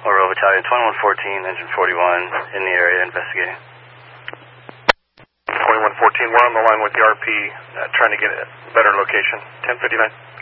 Royal Battalion 2114, engine 41, in the area investigating. 2114, we're on the line with the RP, trying to get a better location. 1059.